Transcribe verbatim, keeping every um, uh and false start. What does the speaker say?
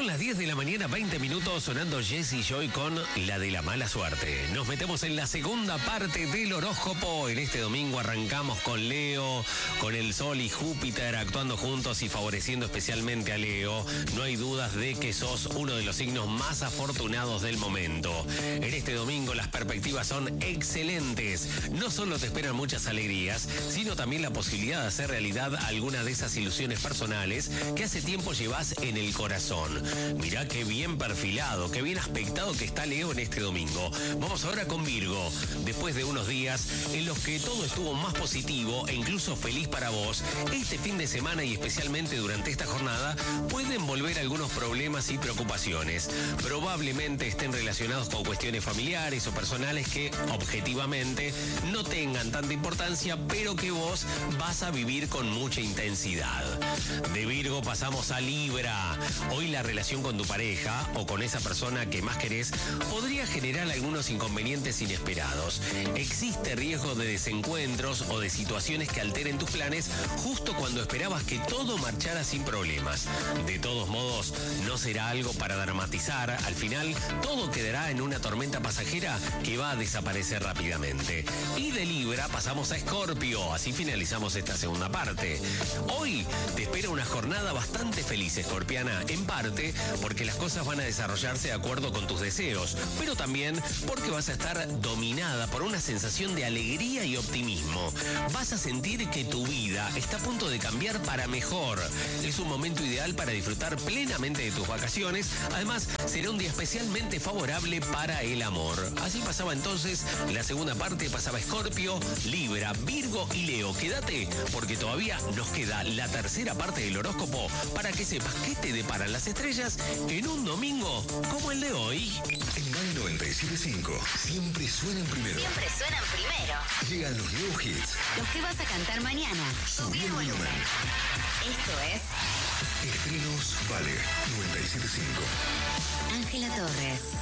Son las diez de la mañana, veinte minutos, sonando Jesse Joy con la de la mala suerte. Nos metemos en la segunda parte del horóscopo. En este domingo arrancamos con Leo, con el Sol y Júpiter actuando juntos y favoreciendo especialmente a Leo. No hay dudas de que sos uno de los signos más afortunados del momento. En este domingo las perspectivas son excelentes. No solo te esperan muchas alegrías, sino también la posibilidad de hacer realidad alguna de esas ilusiones personales que hace tiempo llevas en el corazón. Mirá qué bien perfilado, qué bien aspectado que está Leo en este domingo. Vamos ahora con Virgo. Después de unos días en los que todo estuvo más positivo e incluso feliz para vos, este fin de semana y especialmente durante esta jornada pueden volver algunos problemas y preocupaciones. Probablemente estén relacionados con cuestiones familiares o personales que objetivamente no tengan tanta importancia, pero que vos vas a vivir con mucha intensidad. De Virgo pasamos a Libra. Hoy la relación con tu pareja o con esa persona que más querés podría generar algunos inconvenientes inesperados. Existe riesgo de desencuentros o de situaciones que alteren tus planes justo cuando esperabas que todo marchara sin problemas. De todos modos, no será algo para dramatizar. Al final, todo quedará en una tormenta pasajera que va a desaparecer rápidamente. Y de Libra pasamos a Escorpio. Así finalizamos esta segunda parte. Hoy te espera una jornada bastante feliz, escorpiana, en parte porque las cosas van a desarrollarse de acuerdo con tus deseos, pero también porque vas a estar dominada por una sensación de alegría y optimismo. Vas a sentir que tu vida está a punto de cambiar para mejor. Es un momento ideal para disfrutar plenamente de tus vacaciones. Además, será un día especialmente favorable para el amor. Así pasaba entonces la segunda parte, pasaba Escorpio, Libra, Virgo y Leo. Quédate, porque todavía nos queda la tercera parte del horóscopo para que sepas qué te deparan las estrellas en un domingo como el de hoy. En Bang noventa y siete punto cinco siempre suenan primero. Siempre suenan primero. Llegan los nuevos hits. Los que vas a cantar mañana. Subí el volumen. Esto es Estrenos Vale noventa y siete punto cinco. Ángela Torres.